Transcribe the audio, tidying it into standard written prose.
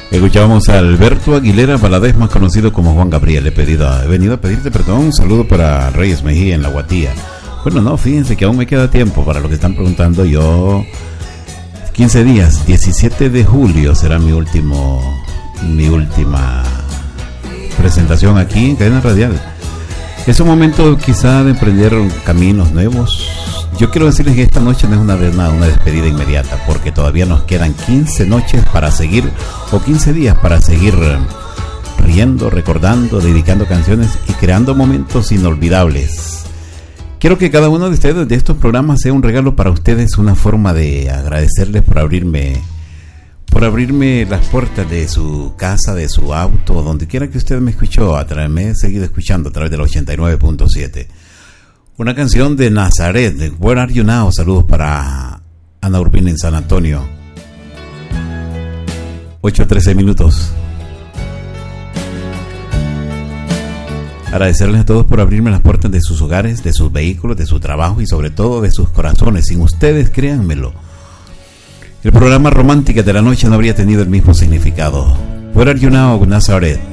Escuchábamos a Alberto Aguilera Valadez, más conocido como Juan Gabriel. He venido a pedirte perdón. Un saludo para Reyes Mejía en La Guatía. Bueno, no, fíjense que aún me queda tiempo para lo que están preguntando. Yo 15 días, 17 de julio será mi última presentación aquí en Cadena Radial. Es un momento quizá de emprender caminos nuevos. Yo quiero decirles que esta noche no es una despedida inmediata, porque todavía nos quedan 15 noches para seguir, o 15 días para seguir riendo, recordando, dedicando canciones y creando momentos inolvidables. Quiero que cada uno de ustedes de estos programas sea un regalo para ustedes, una forma de agradecerles por abrirme las puertas de su casa, de su auto, donde quiera que usted me escuchó, me he seguido escuchando a través del 89.7. Una canción de Nazaret, de Where Are You Now. Saludos para Ana Urbina en San Antonio. 8:13 minutos. Agradecerles a todos por abrirme las puertas de sus hogares, de sus vehículos, de su trabajo y sobre todo de sus corazones. Sin ustedes, créanmelo, el programa Romántica de la Noche no habría tenido el mismo significado. Where Are You Now, Nazaret.